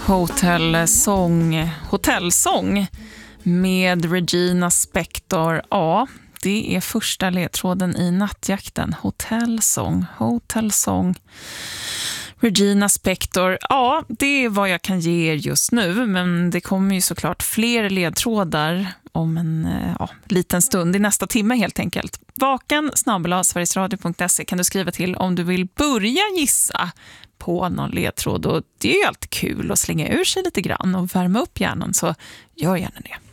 Hotellsång med Regina Spektor. Ja, det är första ledtråden i nattjakten. Hotellsång. Regina Spektor. Ja, det är vad jag kan ge er just nu. Men det kommer ju såklart fler ledtrådar om en liten stund i nästa timme helt enkelt. vaken@sverigesradio.se kan du skriva till om du vill börja gissa på någon ledtråd. Och det är ju alltid kul att slänga ur sig lite grann och värma upp hjärnan, så gör gärna det.